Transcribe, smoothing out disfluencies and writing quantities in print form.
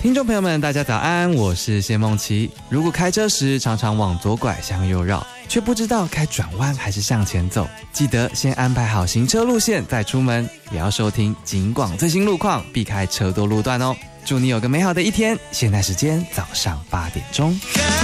听众朋友们大家早安，我是谢梦琪。如果开车时常常往左拐向右绕，却不知道该转弯还是向前走，记得先安排好行车路线再出门，也要收听警广最新路况，避开车多路段哦。祝你有个美好的一天，现在时间早上8点钟。